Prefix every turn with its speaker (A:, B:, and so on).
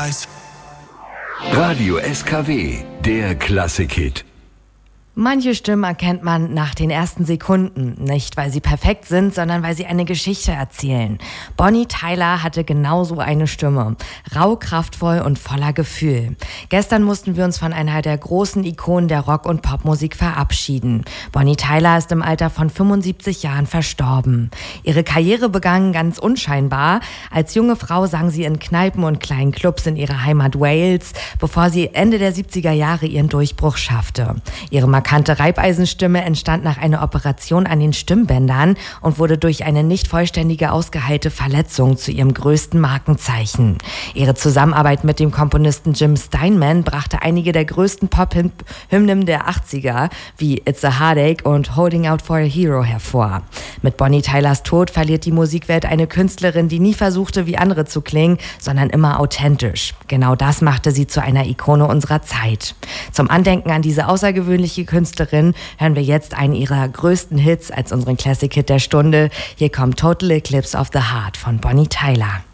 A: eyes.
B: Radio SKW, der Klassik-Hit.
C: Manche Stimmen erkennt man nach den ersten Sekunden. Nicht, weil sie perfekt sind, sondern weil sie eine Geschichte erzählen. Bonnie Tyler hatte genauso eine Stimme. Rau, kraftvoll und voller Gefühl. Gestern mussten wir uns von einer der großen Ikonen der Rock- und Popmusik verabschieden. Bonnie Tyler ist im Alter von 75 Jahren verstorben. Ihre Karriere begann ganz unscheinbar. Als junge Frau sang sie in Kneipen und kleinen Clubs in ihrer Heimat Wales, bevor sie Ende der 70er Jahre ihren Durchbruch schaffte. Ihre markante Reibeisenstimme entstand nach einer Operation an den Stimmbändern und wurde durch eine nicht vollständige ausgeheilte Verletzung zu ihrem größten Markenzeichen. Ihre Zusammenarbeit mit dem Komponisten Jim Steinman brachte einige der größten Pop-Hymnen der 80er, wie It's a Heartache und Holding Out for a Hero, hervor. Mit Bonnie Tylers Tod verliert die Musikwelt eine Künstlerin, die nie versuchte, wie andere zu klingen, sondern immer authentisch. Genau das machte sie zu einer Ikone unserer Zeit. Zum Andenken an diese außergewöhnliche Künstlerin hören wir jetzt einen ihrer größten Hits als unseren Classic-Hit der Stunde. Hier kommt Total Eclipse of the Heart von Bonnie Tyler.